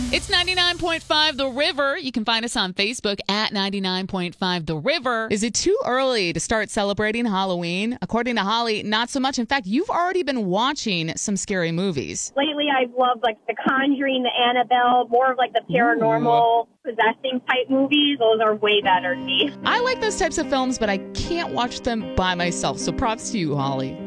It's 99.5 The River. You can find us on Facebook at 99.5 The River. Is it too early to start celebrating Halloween? According to Holly, not so much. In fact, you've already been watching some scary movies. Lately, I've loved like The Conjuring, the Annabelle, more of like the paranormal, possessing type movies. Those are way better to me. I like those types of films, but I can't watch them by myself. So props to you, Holly.